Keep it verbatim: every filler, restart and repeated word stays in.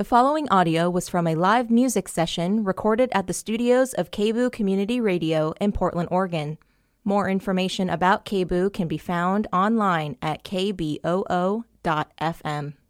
following audio was from a live music session recorded at the studios of K B O O Community Radio in Portland, Oregon. More information about K B O O can be found online at k b o o dot f m.